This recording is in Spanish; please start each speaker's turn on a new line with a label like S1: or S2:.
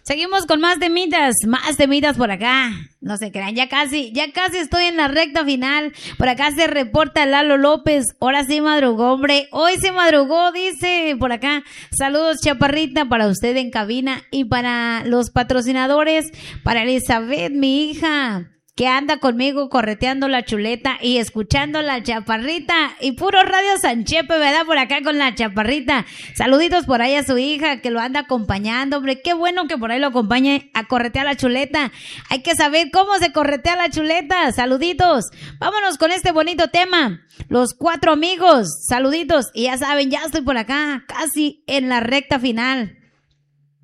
S1: Seguimos con más temitas por acá. No se crean, ya casi estoy en la recta final. Por acá se reporta Lalo López. Ahora sí madrugó, hombre. Hoy se madrugó, dice por acá. Saludos, Chaparrita, para usted en cabina y para los patrocinadores, para Elizabeth, mi hija, que anda conmigo correteando la chuleta y escuchando la Chaparrita. Y puro Radio Sanchepe, ¿verdad? Por acá con la Chaparrita. Saluditos por ahí a su hija que lo anda acompañando, hombre. Qué bueno que por ahí lo acompañe a corretear la chuleta. Hay que saber cómo se corretea la chuleta. Saluditos. Vámonos con este bonito tema. Los Cuatro Amigos. Saluditos. Y ya saben, ya estoy por acá, casi en la recta final.